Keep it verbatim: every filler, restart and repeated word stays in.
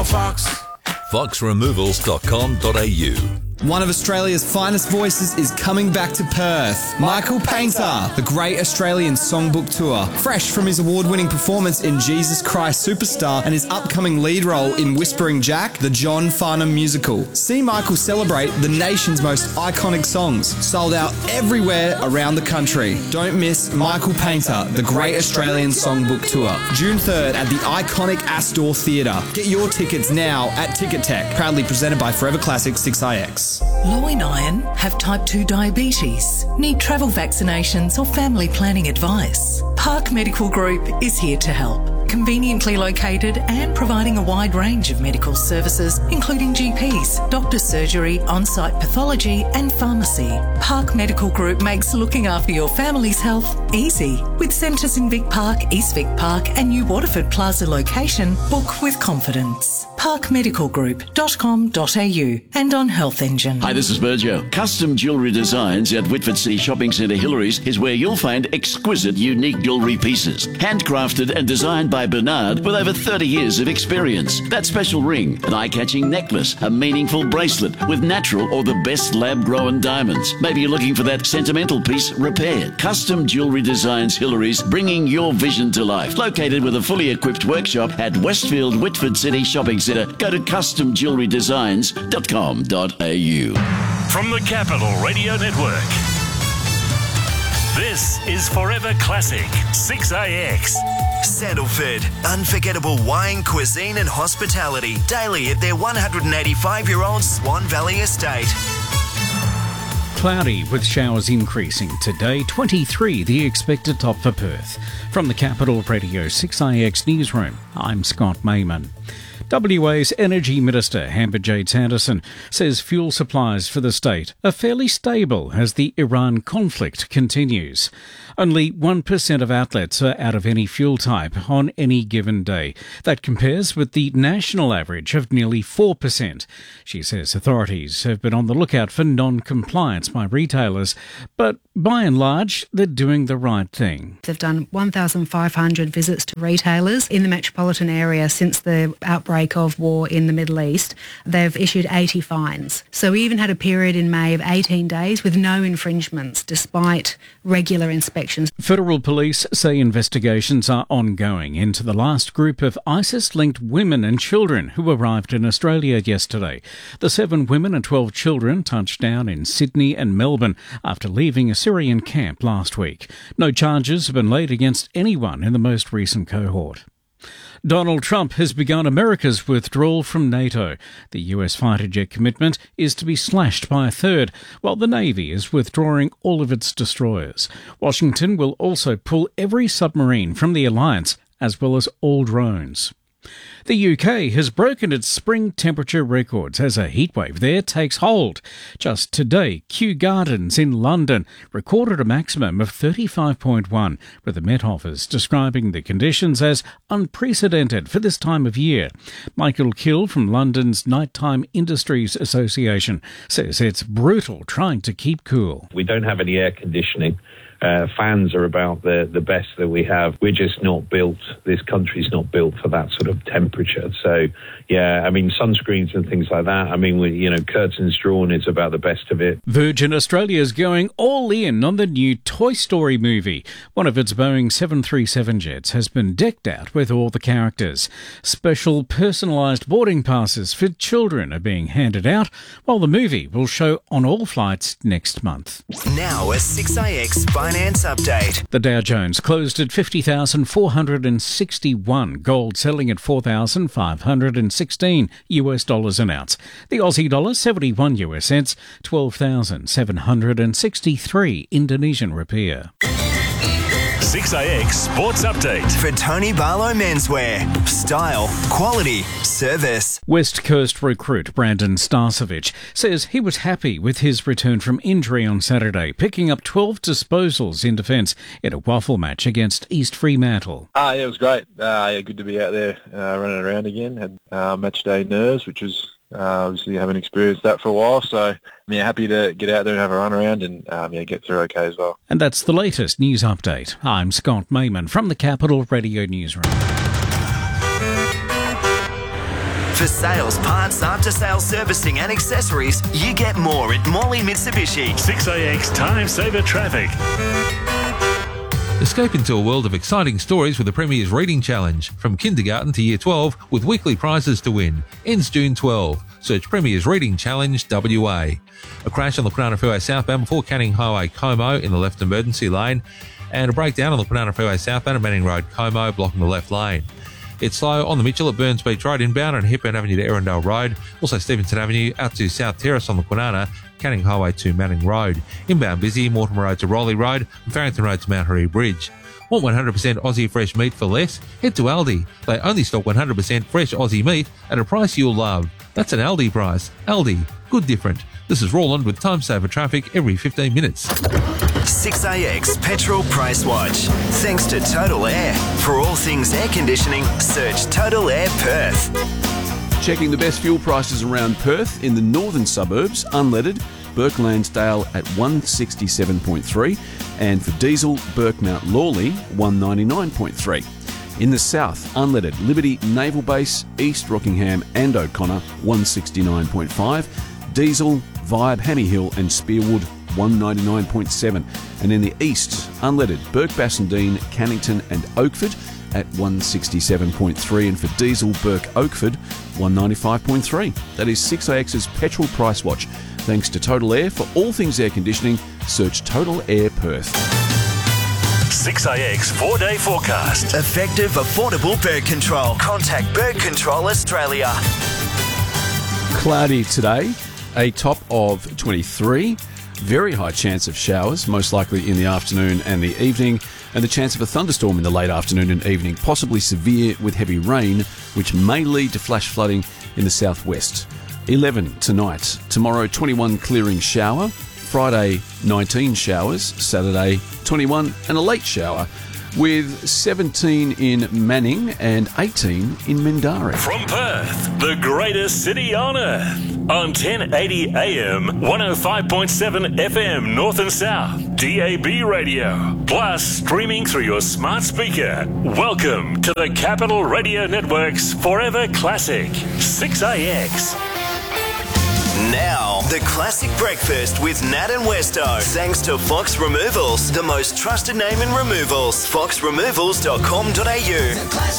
Fox. fox removals dot com dot a u. One of Australia's finest voices is coming back to Perth. Michael Painter, the Great Australian Songbook Tour. Fresh from his award-winning performance in Jesus Christ Superstar and his upcoming lead role in Whispering Jack, the John Farnham musical. See Michael celebrate the nation's most iconic songs. Sold out everywhere around the country. Don't miss Michael Painter, the Great Australian Songbook Tour. June third at the iconic Astor Theatre. Get your tickets now at Ticket Tech. Proudly presented by Forever Classic six I X. Low in iron, have type two diabetes, need travel vaccinations or family planning advice? Park Medical Group is here to help. Conveniently located and providing a wide range of medical services, including G Ps, doctor's surgery, on-site pathology and pharmacy. Park Medical Group makes looking after your family's health easy. With centres in Vic Park, East Vic Park and New Waterford Plaza location, book with confidence. park medical group dot com dot a u and on Health Engine. Hi, this is Virgil. Custom Jewellery Designs at Whitford City Shopping Centre Hillary's is where you'll find exquisite, unique jewellery pieces. Handcrafted and designed by Bernard with over thirty years of experience. That special ring, an eye-catching necklace, a meaningful bracelet with natural or the best lab-grown diamonds. Maybe you're looking for that sentimental piece repaired. Custom Jewellery Designs Hillary's, bringing your vision to life. Located with a fully equipped workshop at Westfield Whitford City Shopping Centre. Go to custom jewellery designs dot com dot a u. From the Capital Radio Network, this is Forever Classic six A X. Sandalford, unforgettable wine, cuisine and hospitality daily at their one hundred eighty-five-year-old Swan Valley estate. Cloudy with showers increasing today, twenty-three the expected top for Perth. From the Capital Radio six I X newsroom, I'm Scott Mayman. W A's Energy Minister, Amber Jade Sanderson, says fuel supplies for the state are fairly stable as the Iran conflict continues. Only one percent of outlets are out of any fuel type on any given day. That compares with the national average of nearly four percent. She says authorities have been on the lookout for non-compliance by retailers, but by and large, they're doing the right thing. They've done one thousand five hundred visits to retailers in the metropolitan area since the outbreak of war in the Middle East. They've issued eighty fines. So we even had a period in May of eighteen days with no infringements, despite regular inspections. Federal police say investigations are ongoing into the last group of ISIS-linked women and children who arrived in Australia yesterday. The seven women and twelve children touched down in Sydney and Melbourne after leaving a Syrian camp last week. No charges have been laid against anyone in the most recent cohort. Donald Trump has begun America's withdrawal from NATO. The U S fighter jet commitment is to be slashed by a third, while the Navy is withdrawing all of its destroyers. Washington will also pull every submarine from the alliance, as well as all drones. The U K has broken its spring temperature records as a heatwave there takes hold. Just today, Kew Gardens in London recorded a maximum of thirty-five point one, with the Met Office describing the conditions as unprecedented for this time of year. Michael Kill from London's Nighttime Industries Association says it's brutal trying to keep cool. We don't have any air conditioning. Uh, fans are about the, the best that we have. We're just not built, this country's not built for that sort of temperature. So, yeah, I mean, sunscreens and things like that. I mean, we, you know, curtains drawn is about the best of it. Virgin Australia is going all in on the new Toy Story movie. One of its Boeing seven thirty-seven jets has been decked out with all the characters. Special personalised boarding passes for children are being handed out, while the movie will show on all flights next month. Now a six I X Finance Update. The Dow Jones closed at fifty thousand four hundred sixty-one, gold selling at four thousand five hundred sixteen U S dollars an ounce. The Aussie dollar seventy-one U S cents, twelve thousand seven hundred sixty-three Indonesian rupiah. six A X Sports Update. For Tony Barlow Menswear. Style, quality, service. West Coast recruit Brandon Starcevich says he was happy with his return from injury on Saturday, picking up twelve disposals in defence in a waffle match against East Fremantle. Ah, yeah, it was great. Uh, yeah, good to be out there uh, running around again. Had uh, match day nerves, which was uh, obviously haven't experienced that for a while, so I'm yeah, happy to get out there and have a run around and um, yeah, get through okay as well. And that's the latest news update. I'm Scott Mayman from the Capital Radio Newsroom. For sales, parts, after-sales servicing and accessories, you get more at Morley Mitsubishi. six A X Time Saver Traffic. Escape into a world of exciting stories with the Premier's Reading Challenge. From kindergarten to year twelve with weekly prizes to win. Ends June twelfth. Search Premier's Reading Challenge W A. A crash on the Kwinana Freeway southbound before Canning Highway Como in the left emergency lane. And a breakdown on the Kwinana Freeway southbound at Manning Road Como blocking the left lane. It's slow on the Mitchell at Burns Beach Road inbound and Hepburn Avenue to Erindale Road. Also Stevenson Avenue out to South Terrace on the Kwinana, Canning Highway to Manning Road. Inbound busy, Mortimer Road to Rowley Road and Farrington Road to Mount Harry Bridge. Want one hundred percent Aussie fresh meat for less? Head to Aldi. They only stock one hundred percent fresh Aussie meat at a price you'll love. That's an Aldi price. Aldi. Good different. This is Roland with Time Saver Traffic every fifteen minutes. six A X Petrol Price Watch. Thanks to Total Air. For all things air conditioning, search Total Air Perth. Checking the best fuel prices around Perth in the northern suburbs, unleaded, Burke Lansdale at one sixty-seven point three, and for diesel, Burke Mount Lawley one ninety-nine point three. In the south, unleaded, Liberty Naval Base, East Rockingham and O'Connor one sixty-nine point five, diesel, Vibe, Hammy Hill and Spearwood one ninety-nine point seven, and in the east, unleaded, Burke Bassendean, Cannington and Oakford at one sixty-seven point three, and for diesel, Burke Oakford one ninety-five point three. That is six A X's Petrol Price Watch. Thanks to Total Air. For all things air conditioning, search Total Air Perth. six A X four-day forecast. Effective, affordable bird control. Contact Bird Control Australia. Cloudy today, a top of twenty-three. Very high chance of showers, most likely in the afternoon and the evening, and the chance of a thunderstorm in the late afternoon and evening, possibly severe with heavy rain, which may lead to flash flooding in the southwest. eleven tonight. Tomorrow, twenty-one clearing shower. Friday, nineteen showers. Saturday, twenty-one and a late shower, with seventeen in Manning and eighteen in Mindarie. From Perth, the greatest city on earth. On ten eighty A M, one oh five point seven F M North and South, D A B radio, plus streaming through your smart speaker. Welcome to the Capital Radio Network's Forever Classic, six A X. Now, the classic breakfast with Nat and Westo. Thanks to Fox Removals, the most trusted name in removals. fox removals dot com dot a u.